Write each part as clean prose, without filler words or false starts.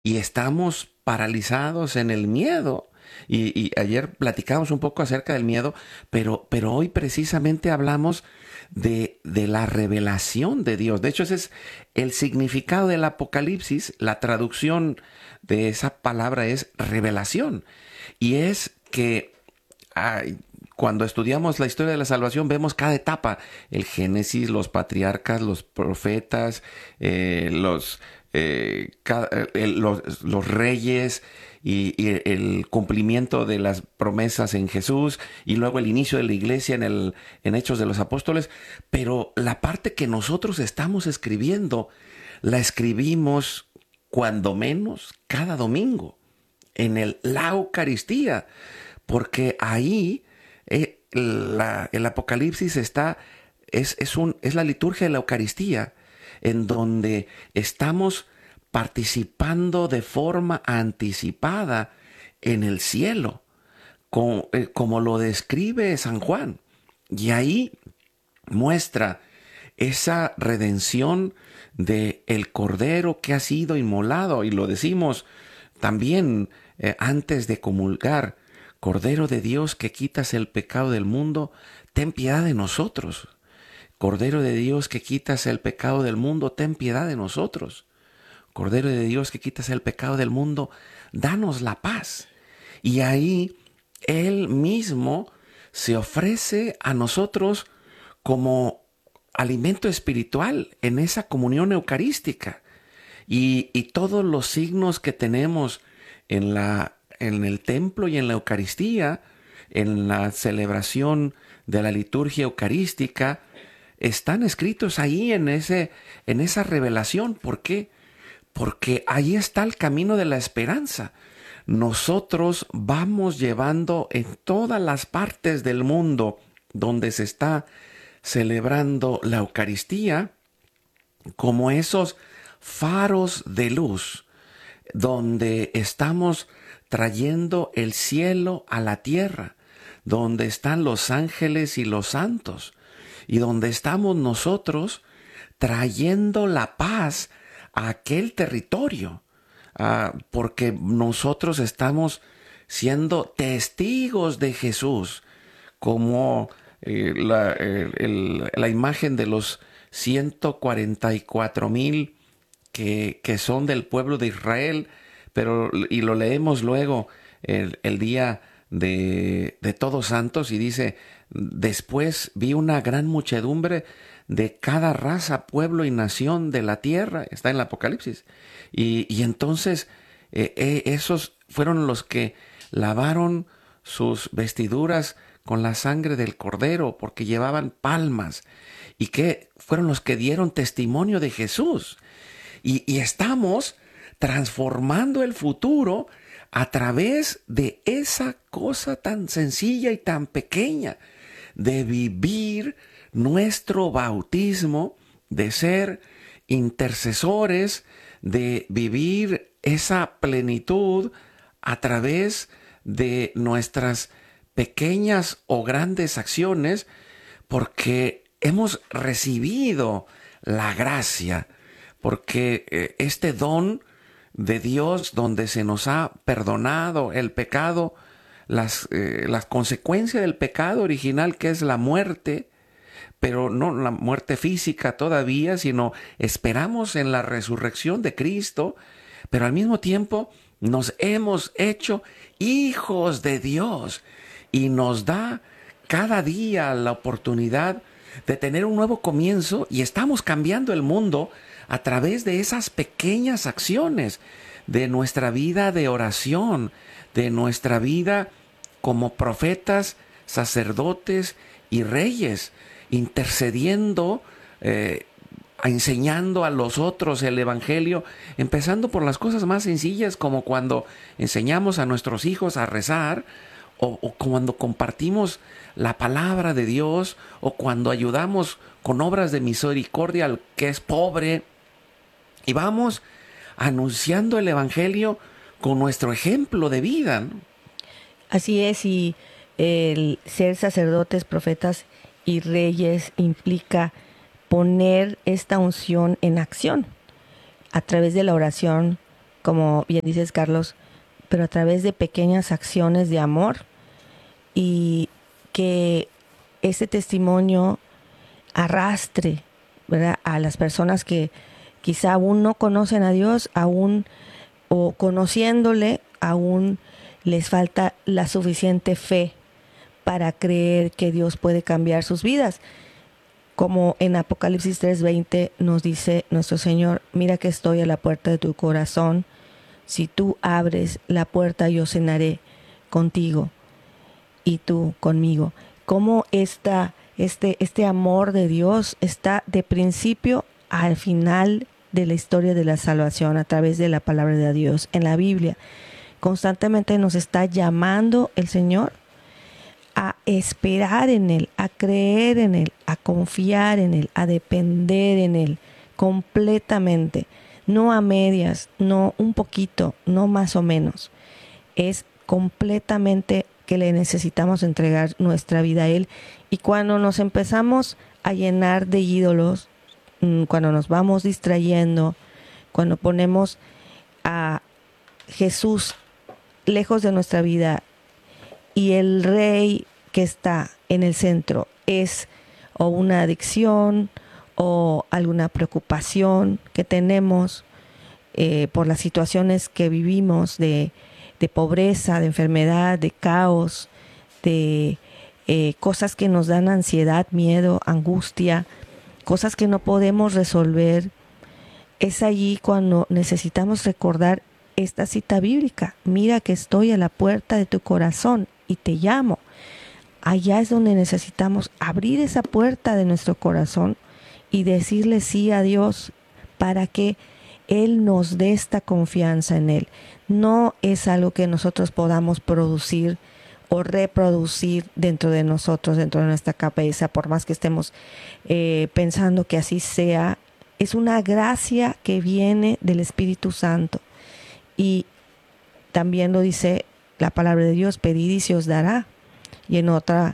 y estamos paralizados en el miedo. Y ayer platicamos un poco acerca del miedo, pero hoy precisamente hablamos de la revelación de Dios. De hecho, ese es el significado del Apocalipsis. La traducción de esa palabra es revelación. Y es que cuando estudiamos la historia de la salvación vemos cada etapa, el Génesis, los patriarcas, los profetas, los reyes y el cumplimiento de las promesas en Jesús y luego el inicio de la iglesia en Hechos de los Apóstoles. Pero la parte que nosotros estamos escribiendo, la escribimos cuando menos cada domingo en la Eucaristía, porque ahí el Apocalipsis es la liturgia de la Eucaristía, en donde estamos participando de forma anticipada en el cielo, como lo describe San Juan. Y ahí muestra esa redención de el Cordero que ha sido inmolado, y lo decimos también antes de comulgar: Cordero de Dios que quitas el pecado del mundo, ten piedad de nosotros. Cordero de Dios que quitas el pecado del mundo, ten piedad de nosotros. Cordero de Dios que quitas el pecado del mundo, danos la paz. Y ahí Él mismo se ofrece a nosotros como alimento espiritual en esa comunión eucarística. Y todos los signos que tenemos en el templo y en la Eucaristía, en la celebración de la liturgia eucarística, están escritos ahí en esa revelación. ¿Por qué? Porque ahí está el camino de la esperanza. Nosotros vamos llevando en todas las partes del mundo donde se está celebrando la Eucaristía como esos faros de luz, donde estamos trayendo el cielo a la tierra, donde están los ángeles y los santos, y donde estamos nosotros trayendo la paz a aquel territorio, porque nosotros estamos siendo testigos de Jesús, como la imagen de los 144,000 que son del pueblo de Israel, y lo leemos luego el día de Todos Santos, y dice: después vi una gran muchedumbre de cada raza, pueblo y nación de la tierra. Está en el Apocalipsis. Y entonces esos fueron los que lavaron sus vestiduras con la sangre del Cordero, porque llevaban palmas, y que fueron los que dieron testimonio de Jesús. Y estamos transformando el futuro a través de esa cosa tan sencilla y tan pequeña, de vivir nuestro bautismo, de ser intercesores, de vivir esa plenitud a través de nuestras pequeñas o grandes acciones, porque hemos recibido la gracia, porque este don de Dios, donde se nos ha perdonado el pecado, las consecuencias del pecado original, que es la muerte, pero no la muerte física todavía, sino esperamos en la resurrección de Cristo, pero al mismo tiempo nos hemos hecho hijos de Dios, y nos da cada día la oportunidad de tener un nuevo comienzo, y estamos cambiando el mundo a través de esas pequeñas acciones, de nuestra vida de oración, de nuestra vida como profetas, sacerdotes y reyes, intercediendo, enseñando a los otros el Evangelio, empezando por las cosas más sencillas, como cuando enseñamos a nuestros hijos a rezar, o cuando compartimos la palabra de Dios, o cuando ayudamos con obras de misericordia al que es pobre, y vamos anunciando el Evangelio con nuestro ejemplo de vida, ¿no? Así es, y el ser sacerdotes, profetas y reyes implica poner esta unción en acción a través de la oración, como bien dices, Carlos, pero a través de pequeñas acciones de amor, y que ese testimonio arrastre, ¿verdad?, a las personas que quizá aún no conocen a Dios, aún, o conociéndole, aún les falta la suficiente fe para creer que Dios puede cambiar sus vidas. Como en Apocalipsis 3:20 nos dice nuestro Señor: mira que estoy a la puerta de tu corazón, si tú abres la puerta yo cenaré contigo y tú conmigo. Como este amor de Dios está de principio al final de la historia de la salvación a través de la palabra de Dios. En la Biblia constantemente nos está llamando el Señor a esperar en Él, a creer en Él, a confiar en Él, a depender en Él completamente, no a medias, no un poquito, no más o menos. Es completamente que le necesitamos entregar nuestra vida a Él. Y cuando nos empezamos a llenar de ídolos, cuando nos vamos distrayendo, cuando ponemos a Jesús lejos de nuestra vida y el rey que está en el centro es o una adicción o alguna preocupación que tenemos por las situaciones que vivimos de pobreza, de enfermedad, de caos, de cosas que nos dan ansiedad, miedo, angustia, cosas que no podemos resolver, es allí cuando necesitamos recordar esta cita bíblica: mira que estoy a la puerta de tu corazón y te llamo. Allá es donde necesitamos abrir esa puerta de nuestro corazón y decirle sí a Dios para que Él nos dé esta confianza en Él. No es algo que nosotros podamos producir o reproducir dentro de nosotros, dentro de nuestra cabeza, por más que estemos pensando que así sea. Es una gracia que viene del Espíritu Santo. Y también lo dice la palabra de Dios: pedid y se os dará. Y en otro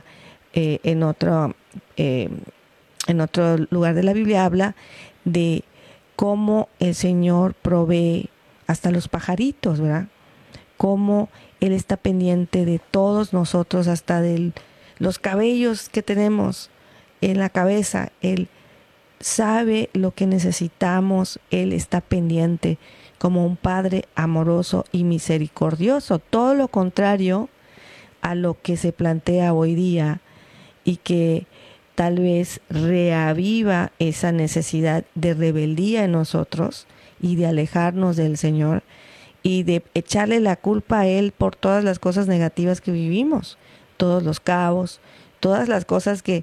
lugar de la Biblia habla de cómo el Señor provee hasta los pajaritos, ¿verdad? Cómo Él está pendiente de todos nosotros, hasta de los cabellos que tenemos en la cabeza. Él sabe lo que necesitamos, Él está pendiente como un Padre amoroso y misericordioso. Todo lo contrario a lo que se plantea hoy día, y que tal vez reaviva esa necesidad de rebeldía en nosotros y de alejarnos del Señor y de echarle la culpa a Él por todas las cosas negativas que vivimos, todos los caos, todas las cosas que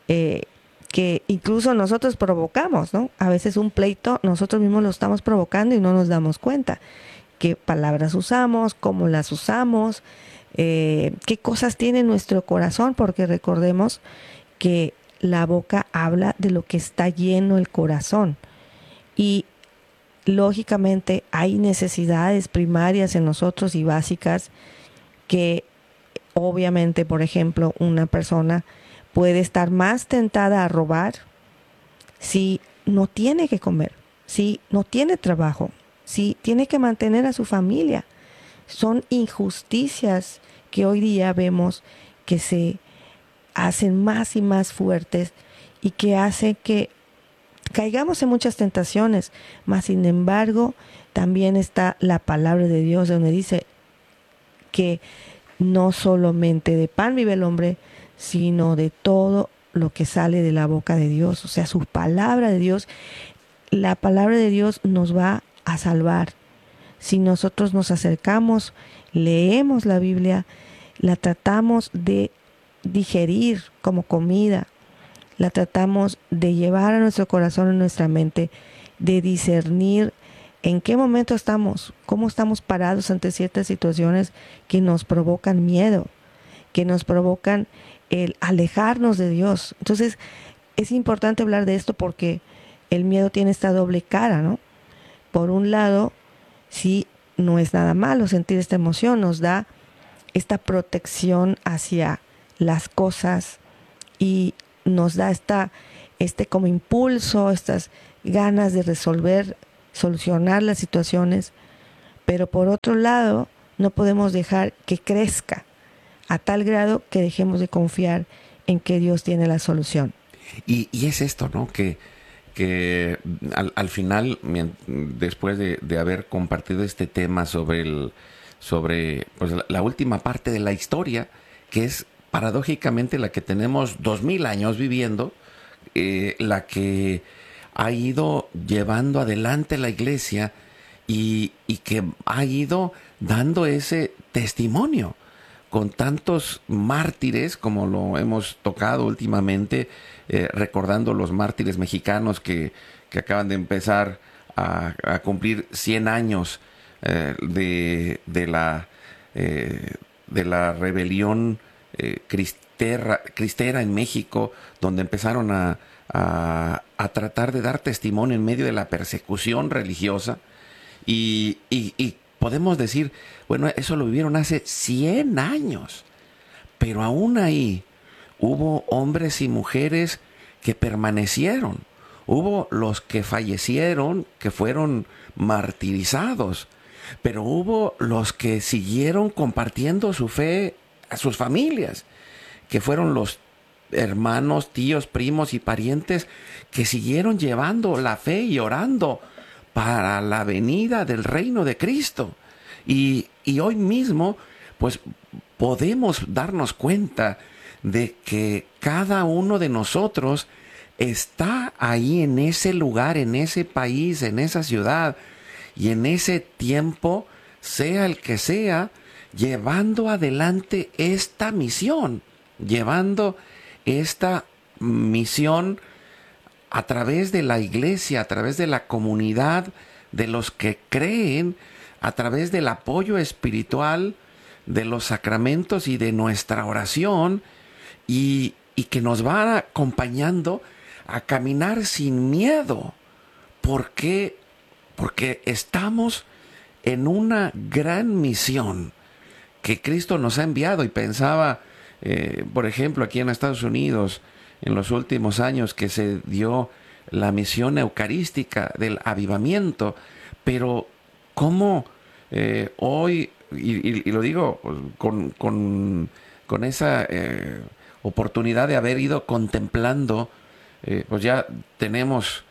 incluso nosotros provocamos, ¿no? A veces un pleito nosotros mismos lo estamos provocando y no nos damos cuenta. ¿Qué palabras usamos? ¿Cómo las usamos? ¿Qué cosas tiene nuestro corazón? Porque recordemos que la boca habla de lo que está lleno el corazón. Y lógicamente hay necesidades primarias en nosotros y básicas que obviamente, por ejemplo, una persona puede estar más tentada a robar si no tiene que comer, si no tiene trabajo, si tiene que mantener a su familia. Son injusticias que hoy día vemos que se hacen más y más fuertes y que hacen que caigamos en muchas tentaciones. Mas sin embargo, también está la palabra de Dios, donde dice que no solamente de pan vive el hombre, sino de todo lo que sale de la boca de Dios. O sea, su palabra de Dios, la palabra de Dios nos va a salvar. Si nosotros nos acercamos, leemos la Biblia, la tratamos de digerir como comida, la tratamos de llevar a nuestro corazón, a nuestra mente, de discernir en qué momento estamos, cómo estamos parados ante ciertas situaciones que nos provocan miedo, que nos provocan el alejarnos de Dios. Entonces, es importante hablar de esto porque el miedo tiene esta doble cara, ¿no? Por un lado, sí, no es nada malo sentir esta emoción, nos da esta protección hacia las cosas y nos da este como impulso, estas ganas de resolver, solucionar las situaciones. Pero por otro lado, no podemos dejar que crezca a tal grado que dejemos de confiar en que Dios tiene la solución. Y es esto, ¿no? Que al final, después de haber compartido este tema sobre pues, la última parte de la historia, que es paradójicamente la que tenemos 2000 años viviendo, la que ha ido llevando adelante la iglesia y que ha ido dando ese testimonio con tantos mártires, como lo hemos tocado últimamente, recordando los mártires mexicanos que acaban de empezar a cumplir 100 años de la rebelión cristera en México, donde empezaron a tratar de dar testimonio en medio de la persecución religiosa. Y podemos decir, bueno, eso lo vivieron hace 100 años, pero aún ahí hubo hombres y mujeres que permanecieron. Hubo los que fallecieron, que fueron martirizados, pero hubo los que siguieron compartiendo su fe a sus familias, que fueron los hermanos, tíos, primos y parientes que siguieron llevando la fe y orando para la venida del reino de Cristo. Y hoy mismo, pues podemos darnos cuenta de que cada uno de nosotros está ahí en ese lugar, en ese país, en esa ciudad y en ese tiempo, sea el que sea, llevando adelante esta misión, llevando esta misión a través de la iglesia, a través de la comunidad, de los que creen, a través del apoyo espiritual, de los sacramentos y de nuestra oración, y que nos va acompañando a caminar sin miedo. ¿Por qué? Porque estamos en una gran misión que Cristo nos ha enviado. Y pensaba, por ejemplo, aquí en Estados Unidos, en los últimos años que se dio la misión eucarística del avivamiento, pero cómo hoy, y lo digo con esa oportunidad de haber ido contemplando, pues ya tenemos,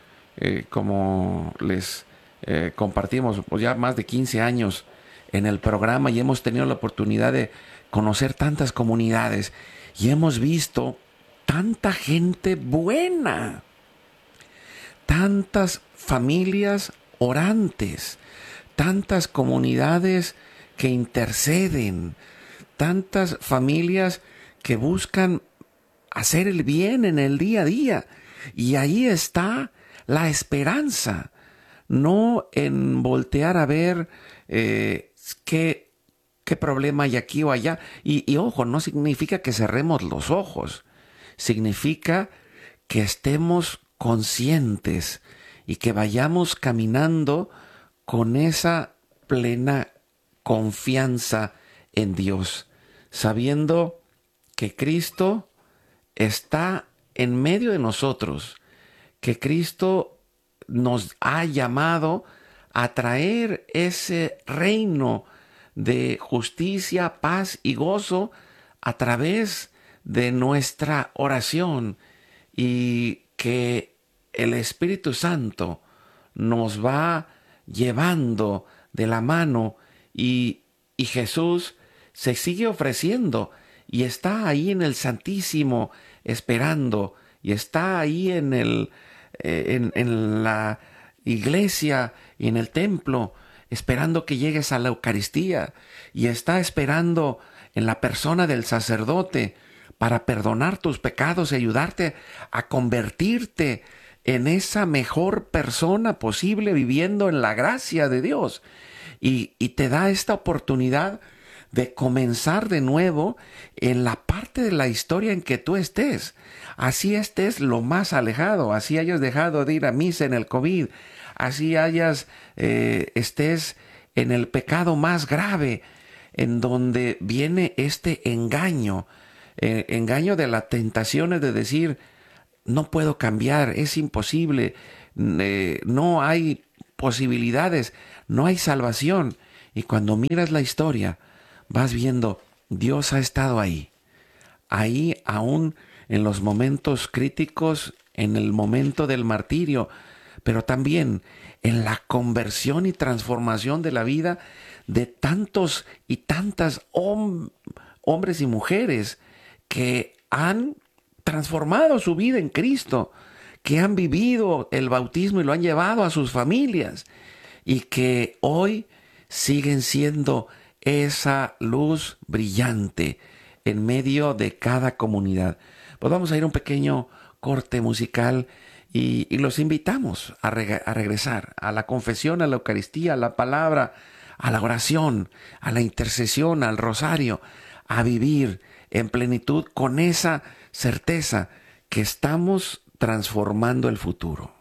como les compartimos, pues ya más de 15 años en el programa y hemos tenido la oportunidad de conocer tantas comunidades y hemos visto tanta gente buena, tantas familias orantes, tantas comunidades que interceden, tantas familias que buscan hacer el bien en el día a día. Y ahí está la esperanza, no en voltear a ver qué problema hay aquí o allá. Y ojo, no significa que cerremos los ojos, significa que estemos conscientes y que vayamos caminando con esa plena confianza en Dios, sabiendo que Cristo está en medio de nosotros, que Cristo nos ha llamado a traer ese reino de justicia, paz y gozo a través de nuestra oración, y que el Espíritu Santo nos va llevando de la mano y Jesús se sigue ofreciendo y está ahí en el Santísimo esperando, y está ahí en la iglesia y en el templo esperando que llegues a la Eucaristía, y está esperando en la persona del sacerdote para perdonar tus pecados y ayudarte a convertirte en esa mejor persona posible viviendo en la gracia de Dios. Y te da esta oportunidad de comenzar de nuevo en la parte de la historia en que tú estés. Así estés lo más alejado, así hayas dejado de ir a misa en el COVID, así estés en el pecado más grave, en donde viene este engaño de las tentaciones de decir, no puedo cambiar, es imposible, no hay posibilidades, no hay salvación. Y cuando miras la historia, vas viendo, Dios ha estado ahí. Ahí aún en los momentos críticos, en el momento del martirio, pero también en la conversión y transformación de la vida de tantos y tantas hombres y mujeres que han transformado su vida en Cristo, que han vivido el bautismo y lo han llevado a sus familias y que hoy siguen siendo esa luz brillante en medio de cada comunidad. Pues vamos a ir a un pequeño corte musical y los invitamos a regresar a la confesión, a la Eucaristía, a la palabra, a la oración, a la intercesión, al rosario, a vivir en plenitud con esa certeza que estamos transformando el futuro.